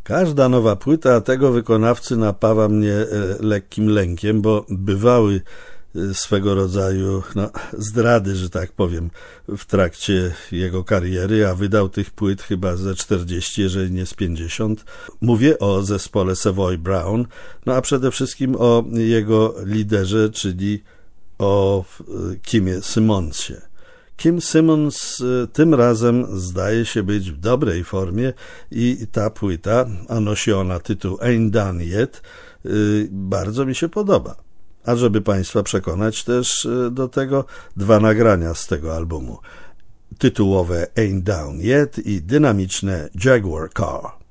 Każda nowa płyta tego wykonawcy napawa mnie lekkim lękiem, bo bywały swego rodzaju zdrady, że tak powiem, w trakcie jego kariery, a wydał tych płyt chyba ze 40, jeżeli nie z 50. Mówię o zespole Savoy Brown, a przede wszystkim o jego liderze, czyli o Kimie Simmonsie. Kim Simmons tym razem zdaje się być w dobrej formie i ta płyta, a nosi ona tytuł Ain't Done Yet, bardzo mi się podoba. A żeby Państwa przekonać też do tego, 2 nagrania z tego albumu. Tytułowe Ain't Down Yet i dynamiczne Jaguar Car.